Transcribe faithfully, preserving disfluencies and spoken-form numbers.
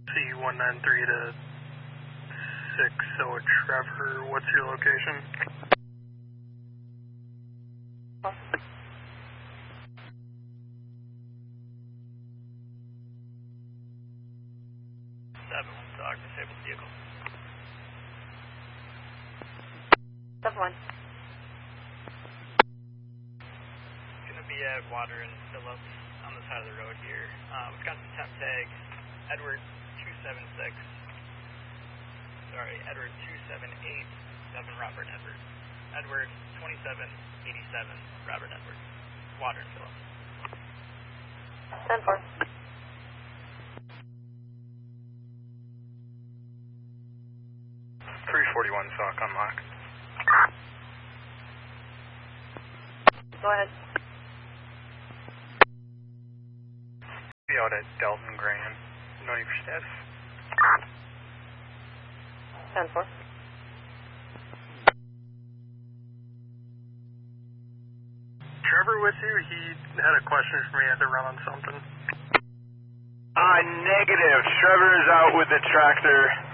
C one nine three to six, so Trevor, what's your location? seven one, dog, disabled vehicle. seven one. Gonna be at Water and Phillips on the side of the road here. Uh, Wisconsin temp tag, Edward two seven six. Sorry, Edward two seven eight seven, Robert Edward. Edward twenty-seven eighty-seven, Robert Edward. Water and Phillips. ten four. three forty-one Sauk on lock. Go ahead. Be out at Delton Grand. No need for status. ten four. Trevor with you? He had a question for me. I had to run on something. Uh, negative. Trevor is out with the tractor.